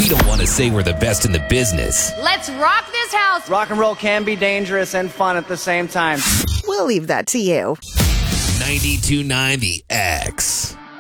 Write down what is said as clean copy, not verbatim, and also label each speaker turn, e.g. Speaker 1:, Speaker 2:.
Speaker 1: We don't want to say we're the best in the business.
Speaker 2: Let's rock this house.
Speaker 3: Rock and roll can be dangerous and fun at the same time.
Speaker 4: We'll leave that to you.
Speaker 1: 92.9 The X.